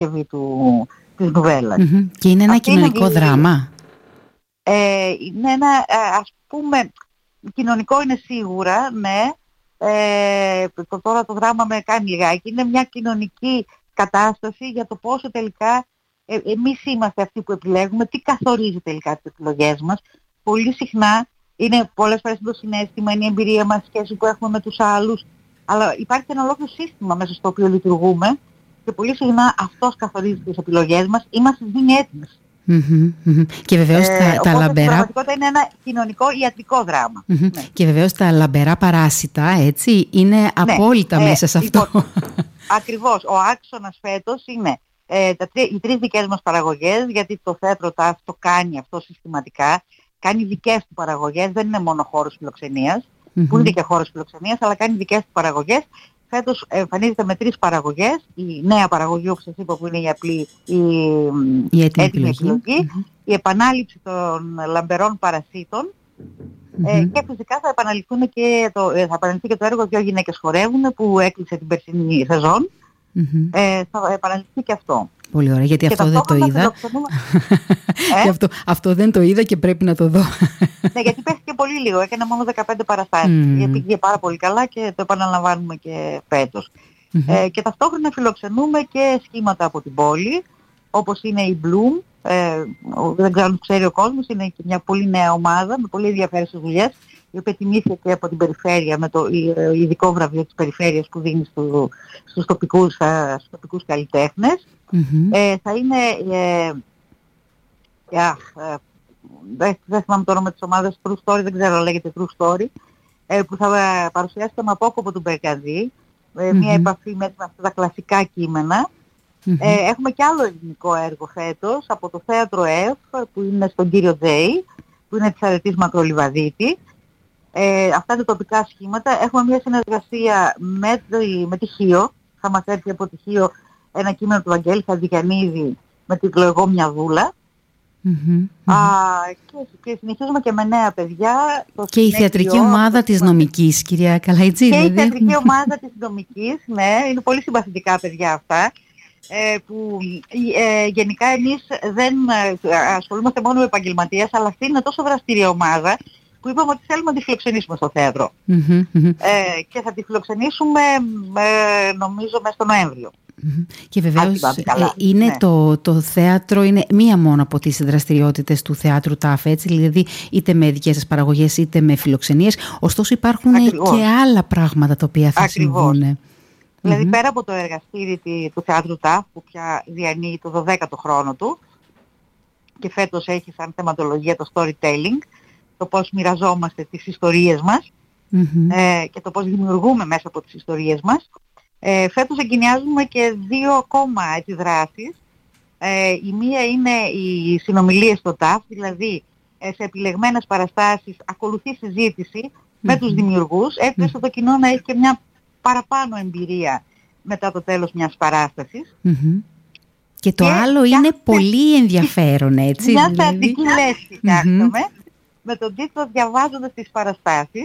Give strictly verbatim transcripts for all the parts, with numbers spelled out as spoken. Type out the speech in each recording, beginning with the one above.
παρασκευή του, της νουβέλας. Mm-hmm. Και είναι ένα Αυτή κοινωνικό είναι δράμα. Ε, είναι ένα, ας πούμε, κοινωνικό είναι σίγουρα, ναι. Ε, το, τώρα το δράμα με κάνει λιγάκι. Είναι μια κοινωνική κατάσταση για το πόσο τελικά ε, εμείς είμαστε αυτοί που επιλέγουμε, τι καθορίζει τελικά τις επιλογές μας. Πολύ συχνά είναι πολλές φορές το συναίσθημα, είναι η εμπειρία μας, σχέση που έχουμε με τους άλλους, αλλά υπάρχει ένα ολόκληρο σύστημα μέσα στο οποίο λειτουργούμε και πολύ συχνά αυτός καθορίζει τις επιλογές μας ή μας δίνει έτοιμες. Mm-hmm, mm-hmm. Και βεβαίως ε, τα, τα λαμπερά... Στην πραγματικότητα είναι ένα κοινωνικό ιατρικό δράμα. Mm-hmm. Ναι. Και βεβαίως τα λαμπερά παράσιτα, έτσι, είναι ναι. απόλυτα ε, μέσα σε αυτό. Λοιπόν, ακριβώς. Ο άξονας φέτος είναι ε, τα, οι τρεις δικές μας παραγωγές, γιατί το θέατρο ΤΑΦ το κάνει αυτό συστηματικά. Κάνει δικές του παραγωγές, δεν είναι μόνο χώρος φιλοξενίας, mm-hmm. που είναι και χώρος φιλοξενίας, αλλά κάνει δικές του παραγωγές. Φέτος εμφανίζεται με τρεις παραγωγές. Η νέα παραγωγή, όπως σας είπα, που είναι η απλή, η, η έτοιμη επιλογή, επιλογή mm-hmm. η επανάληψη των λαμπερών παρασίτων mm-hmm. ε, και φυσικά θα, επαναληφθούν και το, θα επαναληφθεί και το έργο «Δυο γυναίκες χορεύουν» που έκλεισε την περσινή σεζόν. Mm-hmm. Ε, θα επαναληφθεί και αυτό. Πολύ ωραία, γιατί και αυτό δεν το είδα. ε? αυτό, αυτό δεν το είδα και πρέπει να το δω. Ναι, γιατί πέφτει και πολύ λίγο. Έκανε μόνο δεκαπέντε παραστάσεις. Mm. Γιατί πήγε πάρα πολύ καλά και το επαναλαμβάνουμε και φέτος. Mm-hmm. Ε, και ταυτόχρονα φιλοξενούμε και σχήματα από την πόλη, όπως είναι η Bloom. Ε, δεν ξέρω αν ξέρει ο κόσμος, είναι και μια πολύ νέα ομάδα με πολύ ενδιαφέρουσες δουλειές, η οποία τιμήθηκε από την περιφέρεια με το ειδικό βραβείο της περιφέρειας που δίνει στου, στους τοπικούς, στους τοπικούς καλλιτέχνες. Mm-hmm. Ε, θα είναι ε, ε, ε, δεν, δεν θυμάμαι το όνομα της ομάδας, True Story, δεν ξέρω αν λέγεται True Story, ε, που θα παρουσιάσει τον απόκοπο του Μπερκαδί, ε, mm-hmm. μια επαφή με αυτά τα κλασικά κείμενα. Mm-hmm. Ε, έχουμε και άλλο ελληνικό έργο φέτος από το θέατρο F, που είναι στον κύριο Τζέι, που είναι της Αρετής Μακρολιβαδίτη. Ε, αυτά είναι τοπικά σχήματα. Έχουμε μια συνεργασία με, με τη Χίο. Θα μας έρθει από τη Χίο ένα κείμενο του Βαγγέλη Χατζηγιαννίδη με τίτλο «Εγώ μια δούλα». Mm-hmm. Α, και, και συνεχίζουμε και με νέα παιδιά. Και η θεατρική ομάδα της νομικής, κυρία Καλαϊτζή. Και η θεατρική ομάδα της νομικής, ναι, είναι πολύ συμπαθητικά παιδιά αυτά. Ε, που ε, γενικά εμείς δεν ε, ασχολούμαστε μόνο με επαγγελματίες, αλλά αυτή είναι τόσο δραστήρια ομάδα που είπαμε ότι θέλουμε να τη φιλοξενήσουμε στο θέατρο. Mm-hmm, mm-hmm. Ε, και θα τη φιλοξενήσουμε ε, νομίζω μέσα στο Νοέμβριο. Mm-hmm. Και βεβαίως ε, είναι ναι. το, το θέατρο είναι μία μόνο από τις δραστηριότητες του θεάτρου ΤΑΦ, έτσι, δηλαδή είτε με δικές σας παραγωγές είτε με φιλοξενίες, ωστόσο υπάρχουν Ακριβώς. και άλλα πράγματα τα οποία θα Ακριβώς. συμβούν. Δηλαδή mm-hmm. πέρα από το εργαστήρι του θεάτρου ΤΑΦ που πια διανύει το δωδέκατο χρόνο του και φέτος έχει σαν θεματολογία το storytelling, το πώς μοιραζόμαστε τις ιστορίες μας mm-hmm. ε, και το πώς δημιουργούμε μέσα από τις ιστορίες μας. Ε, φέτος εγκαινιάζουμε και δύο ακόμα επιδράσεις. Ε, η μία είναι οι συνομιλίες στο ΤΑΦ, δηλαδή ε, σε επιλεγμένες παραστάσεις ακολουθεί συζήτηση mm-hmm. με τους δημιουργούς, έτσι ώστε mm-hmm. το κοινό να έχει και μια παραπάνω εμπειρία μετά το τέλος μιας παράστασης. Mm-hmm. Και το και άλλο είναι και... πολύ ενδιαφέρον, έτσι. Μια θεατρική δηλαδή. λέξη φτιάξαμε mm-hmm. με τον τίτλο «Διαβάζοντας τις παραστάσεις».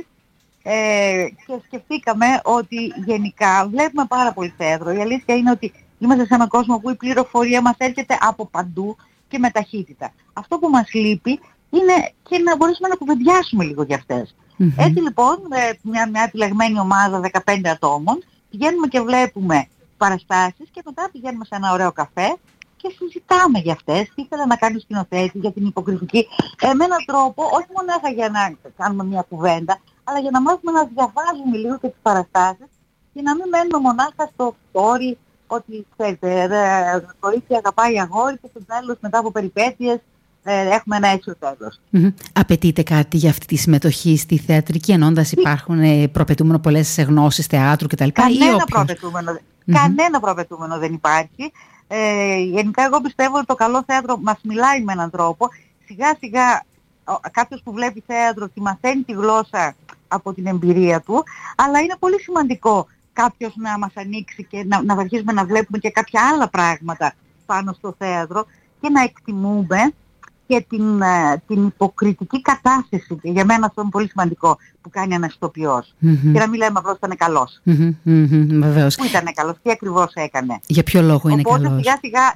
Ε, και σκεφτήκαμε ότι γενικά βλέπουμε πάρα πολύ θέατρο. Η αλήθεια είναι ότι είμαστε σε έναν κόσμο που η πληροφορία μας έρχεται από παντού και με ταχύτητα. Αυτό που μας λείπει είναι και να μπορέσουμε να κουβεντιάσουμε λίγο για αυτές. Mm-hmm. Έτσι λοιπόν, μια, μια επιλεγμένη ομάδα δεκαπέντε ατόμων, πηγαίνουμε και βλέπουμε παραστάσεις και μετά πηγαίνουμε σε ένα ωραίο καφέ και συζητάμε για αυτές, τι ήθελε να κάνει ο σκηνοθέτης για την υποκριτική, ε, με έναν τρόπο, όχι μόνο για να κάνουμε μια κουβέντα, αλλά για να μάθουμε να διαβάζουμε λίγο και τις παραστάσεις και να μην μένουμε μονάχα στο story, ότι ξέρετε, κορίτσι αγαπάει αγόρι και στο τέλος μετά από περιπέτειες ε, έχουμε ένα έξω τέλος. Mm-hmm. Απαιτείται κάτι για αυτή τη συμμετοχή στη θεατρική, ενώντας υπάρχουν ε, προπετούμενο πολλές γνώσεις θεάτρου κτλ. Κανένα προπετούμενο, mm-hmm. κανένα προπετούμενο δεν υπάρχει. Ε, γενικά εγώ πιστεύω ότι το καλό θέατρο μας μιλάει με έναν τρόπο. Σιγά σιγά κάποιος που βλέπει θέατρο τη μαθαίνει τη γλώσσα από την εμπειρία του, αλλά είναι πολύ σημαντικό κάποιος να μας ανοίξει και να, να αρχίσουμε να βλέπουμε και κάποια άλλα πράγματα πάνω στο θέατρο και να εκτιμούμε και την, την υποκριτική κατάσταση, για μένα αυτό είναι πολύ σημαντικό, που κάνει ένας ηθοποιός. Mm-hmm. Και να μην λέμε απλώς ήταν καλός. Mm-hmm. Mm-hmm. Βεβαίως. Πού ήταν καλός, τι ακριβώς έκανε. Για ποιο λόγο είναι Οπότε, καλός. Οπότε σιγά σιγά